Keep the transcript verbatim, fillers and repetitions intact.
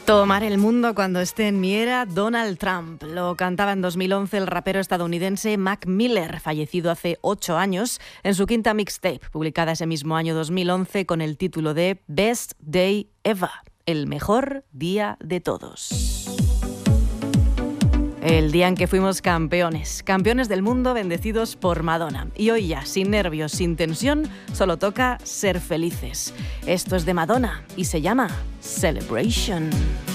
Tomar el mundo cuando esté en mi era, Donald Trump. Lo cantaba en dos mil once el rapero estadounidense Mac Miller, fallecido hace ocho años, en su quinta mixtape, publicada ese mismo año dos mil once con el título de Best Day Ever, el mejor día de todos. El día en que fuimos campeones, campeones del mundo bendecidos por Madonna. Y hoy ya, sin nervios, sin tensión, solo toca ser felices. Esto es de Madonna y se llama Celebration.